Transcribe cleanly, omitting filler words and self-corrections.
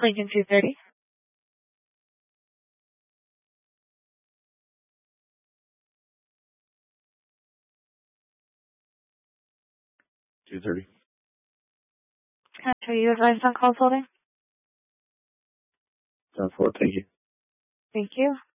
Lincoln 230. Are you advised on calls holding? Thank you. Thank you.